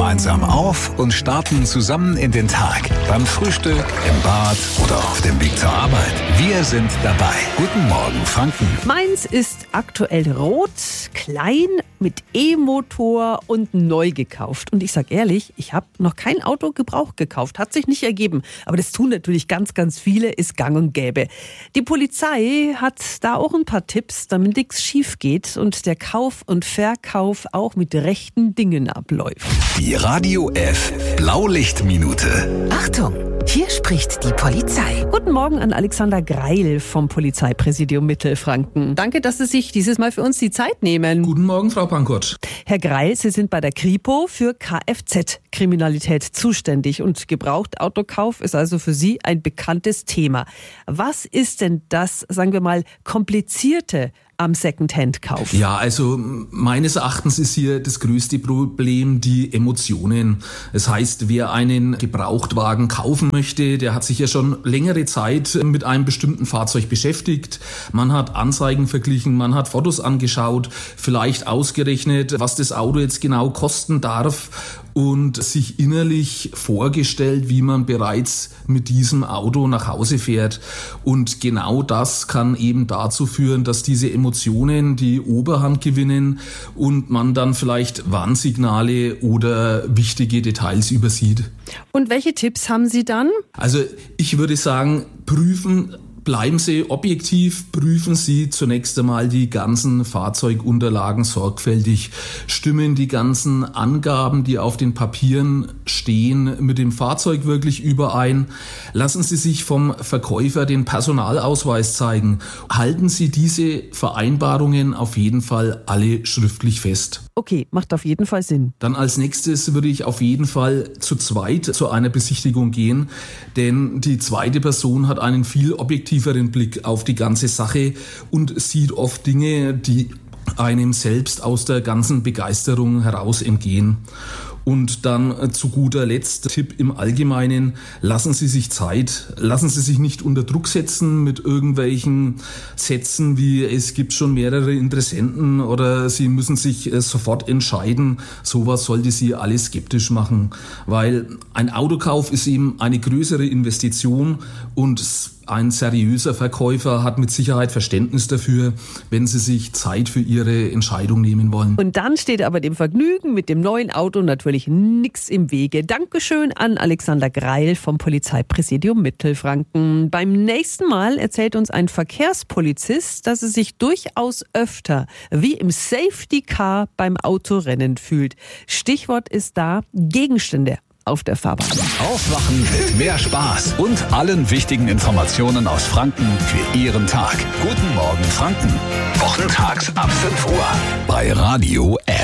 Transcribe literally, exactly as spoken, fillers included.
gemeinsam auf und starten zusammen in den Tag. Beim Frühstück, im Bad oder auf dem Weg zur Arbeit. Wir sind dabei. Guten Morgen, Franken. Meins ist aktuell rot, klein, mit E-Motor und neu gekauft. Und ich sag ehrlich, ich habe noch kein Auto gebraucht gekauft. Hat sich nicht ergeben. Aber das tun natürlich ganz, ganz viele, ist gang und gäbe. Die Polizei hat da auch ein paar Tipps, damit nichts schief geht und der Kauf und Verkauf auch mit rechten Dingen abläuft. Die Radio F Blaulichtminute. Achtung, hier spricht die Polizei. Guten Morgen an Alexander Greil vom Polizeipräsidium Mittelfranken. Danke, dass Sie sich dieses Mal für uns die Zeit nehmen. Guten Morgen, Frau Pankott. Herr Greil, Sie sind bei der Kripo für Kfz-Kriminalität zuständig und Gebrauchtautokauf ist also für Sie ein bekanntes Thema. Was ist denn das, sagen wir mal, komplizierte am Secondhand-Kauf? Ja, also meines Erachtens ist hier das größte Problem die Emotionen. Das heißt, wer einen Gebrauchtwagen kaufen möchte, der hat sich ja schon längere Zeit mit einem bestimmten Fahrzeug beschäftigt. Man hat Anzeigen verglichen, man hat Fotos angeschaut, vielleicht ausgerechnet, was das Auto jetzt genau kosten darf und sich innerlich vorgestellt, wie man bereits mit diesem Auto nach Hause fährt. Und genau das kann eben dazu führen, dass diese Emotionen die Oberhand gewinnen und man dann vielleicht Warnsignale oder wichtige Details übersieht. Und welche Tipps haben Sie dann? Also ich würde sagen, prüfen. Bleiben Sie objektiv, prüfen Sie zunächst einmal die ganzen Fahrzeugunterlagen sorgfältig. Stimmen die ganzen Angaben, die auf den Papieren stehen, mit dem Fahrzeug wirklich überein? Lassen Sie sich vom Verkäufer den Personalausweis zeigen. Halten Sie diese Vereinbarungen auf jeden Fall alle schriftlich fest. Okay, macht auf jeden Fall Sinn. Dann als nächstes würde ich auf jeden Fall zu zweit zu einer Besichtigung gehen, denn die zweite Person hat einen viel objektiveren Blick auf die ganze Sache und sieht oft Dinge, die einem selbst aus der ganzen Begeisterung heraus entgehen. Und dann zu guter Letzt Tipp im Allgemeinen, lassen Sie sich Zeit, lassen Sie sich nicht unter Druck setzen mit irgendwelchen Sätzen wie es gibt schon mehrere Interessenten oder Sie müssen sich sofort entscheiden. Sowas sollte Sie alle skeptisch machen, weil ein Autokauf ist eben eine größere Investition und ein seriöser Verkäufer hat mit Sicherheit Verständnis dafür, wenn Sie sich Zeit für Ihre Entscheidung nehmen wollen. Und dann steht aber dem Vergnügen mit dem neuen Auto natürlich nichts im Wege. Dankeschön an Alexander Greil vom Polizeipräsidium Mittelfranken. Beim nächsten Mal erzählt uns ein Verkehrspolizist, dass er sich durchaus öfter wie im Safety Car beim Autorennen fühlt. Stichwort ist da Gegenstände auf der Fahrbahn. Aufwachen mit mehr Spaß und allen wichtigen Informationen aus Franken für Ihren Tag. Guten Morgen, Franken. Wochentags ab fünf Uhr bei Radio F.